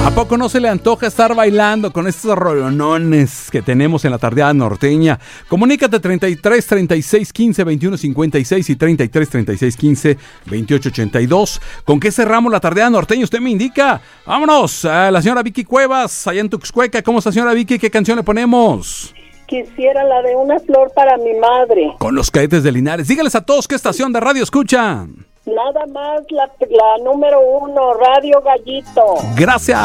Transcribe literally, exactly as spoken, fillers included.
¿A poco no se le antoja estar bailando con estos rolonones que tenemos en la tardeada norteña? Comunícate treinta y tres, treinta y seis, quince, veintiuno, cincuenta y seis y treinta y tres, treinta y seis, quince, veintiocho, ochenta y dos. ¿Con qué cerramos la tardeada norteña? Usted me indica. Vámonos a la señora Vicky Cuevas, allá en Tuxcueca. ¿Cómo está, señora Vicky? ¿Qué canción le ponemos? Quisiera la de Una flor para mi madre. Con los Cadetes de Linares. Dígales a todos qué estación de radio escuchan. Nada más la, la número uno, Radio Gallito. Gracias.